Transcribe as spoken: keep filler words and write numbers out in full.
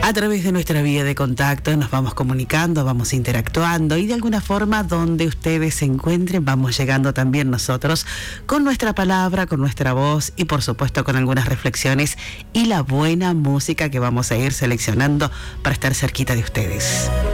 A través de nuestra vía de contacto nos vamos comunicando, vamos interactuando y de alguna forma donde ustedes se encuentren vamos llegando también nosotros con nuestra palabra, con nuestra voz y por supuesto con algunas reflexiones y la buena música que vamos a ir seleccionando para estar cerquita de ustedes.